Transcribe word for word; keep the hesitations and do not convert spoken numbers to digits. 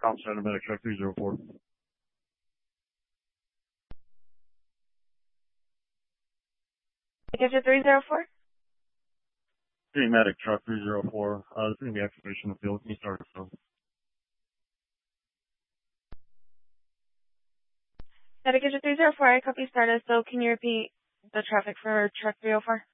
South Center Medic Truck three zero four. Ticket three zero four? City Medic Truck three zero four. Uh, this is going to be activation of the field. Can you start it from? Ticket three zero four, I copy started, so can you repeat the traffic for truck three oh four?